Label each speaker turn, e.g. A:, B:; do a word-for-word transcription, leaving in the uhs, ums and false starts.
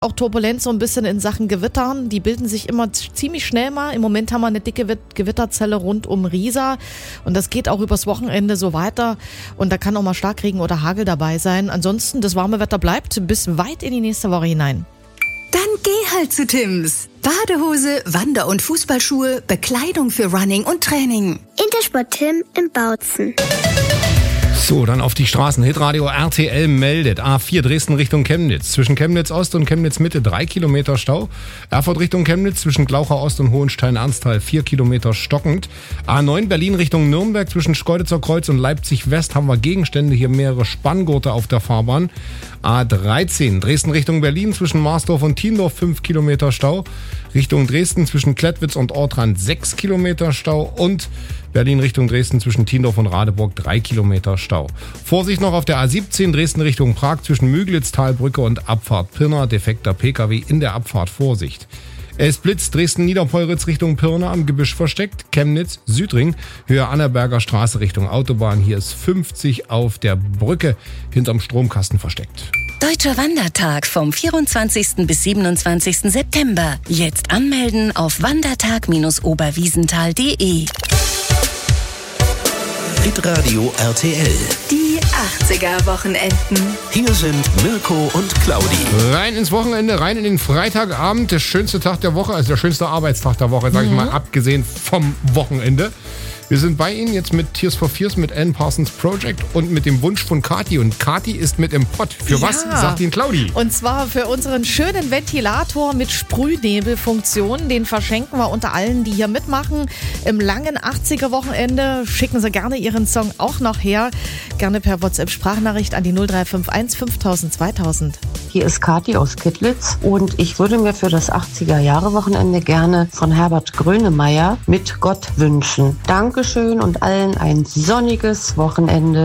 A: Auch turbulent so ein bisschen in Sachen Gewittern. Die bilden sich immer ziemlich schnell mal. Im Moment haben wir eine dicke Gewitterzelle rund um Riesa. Und das geht auch übers Wochenende so weiter. Und da kann auch mal Starkregen oder Hagel dabei sein. Ansonsten, das warme Wetter bleibt bis weit in die nächste Woche hinein.
B: Dann geh halt zu Timms. Badehose, Wander- und Fußballschuhe, Bekleidung für Running und Training.
C: Intersport Tim in Bautzen.
D: So, dann auf die Straßen. Hitradio R T L meldet. A vier Dresden Richtung Chemnitz. Zwischen Chemnitz Ost und Chemnitz Mitte drei Kilometer Stau. Erfurt Richtung Chemnitz zwischen Glauchau Ost und Hohenstein-Ernsthal vier Kilometer stockend. A neun Berlin Richtung Nürnberg zwischen Schkeuditzer Kreuz und Leipzig West haben wir Gegenstände. Hier mehrere Spanngurte auf der Fahrbahn. A dreizehn Dresden Richtung Berlin zwischen Marsdorf und Tiendorf fünf Kilometer Stau. Richtung Dresden zwischen Klettwitz und Ortrand sechs Kilometer Stau. Und Berlin Richtung Dresden zwischen Tiendorf und Radeburg drei Kilometer Stau. Vorsicht noch auf der A siebzehn Dresden Richtung Prag zwischen Müglitz, Talbrücke und Abfahrt Pirna. Defekter P K W in der Abfahrt. Vorsicht. Es blitzt Dresden-Niederpolritz Richtung Pirna am Gebüsch versteckt. Chemnitz, Südring, Höhe Annaberger Straße Richtung Autobahn. Hier ist fünfzig auf der Brücke hinterm Stromkasten versteckt.
B: Deutscher Wandertag vom vierundzwanzigsten bis siebenundzwanzigsten September. Jetzt anmelden auf wandertag Bindestrich oberwiesenthal punkt de.
E: Hitradio R T L.
B: Die achtziger-Wochenenden.
E: Hier sind Mirko und Claudi.
D: Rein ins Wochenende, rein in den Freitagabend, der schönste Tag der Woche, also der schönste Arbeitstag der Woche, sage ich mal, abgesehen vom Wochenende. Wir sind bei Ihnen jetzt mit Tears for Fears, mit Ann Parsons Project und mit dem Wunsch von Kathi. Und Kathi ist mit im Pott. Für
A: ja.
D: was, sagt Ihnen Claudi?
A: Und zwar für unseren schönen Ventilator mit Sprühnebelfunktion. Den verschenken wir unter allen, die hier mitmachen. Im langen achtziger-Wochenende schicken Sie gerne Ihren Song auch noch her. Gerne per WhatsApp-Sprachnachricht an die null drei fünf eins fünftausend zweitausend.
F: Hier ist Kathi aus Kittlitz und ich würde mir für das achtziger-Jahre-Wochenende gerne von Herbert Grönemeyer mit Gott wünschen. Dankeschön und allen ein sonniges Wochenende.